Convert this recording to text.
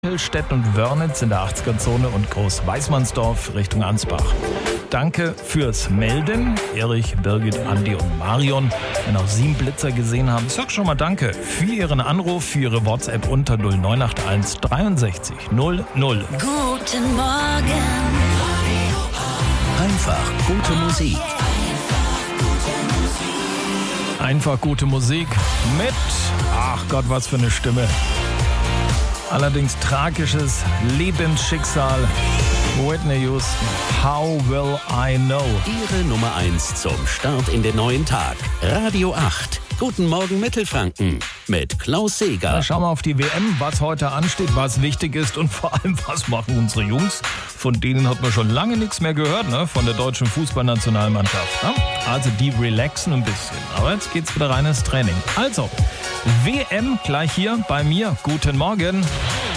Hillstedt und Wörnitz in der 80er-Zone und Groß-Weißmannsdorf Richtung Ansbach. Danke fürs Melden, Erich, Birgit, Andi und Marion. Wenn auch 7 Blitzer gesehen haben, ich sag schon mal danke für Ihren Anruf, für Ihre WhatsApp unter 0981 63 00. Guten Morgen. Einfach gute Musik. Einfach gute Musik mit, ach Gott, was für eine Stimme. Allerdings tragisches Lebensschicksal. Whitney Houston, How Will I Know? Ihre Nummer 1 zum Start in den neuen Tag. Radio 8. Guten Morgen Mittelfranken mit Klaus Seeger. Na, schauen wir auf die WM, was heute ansteht, was wichtig ist und vor allem, was machen unsere Jungs. Von denen hat man schon lange nichts mehr gehört, ne? Von der deutschen Fußballnationalmannschaft. Ne? Also die relaxen ein bisschen. Aber jetzt geht's wieder rein ins Training. Also, WM gleich hier bei mir. Guten Morgen.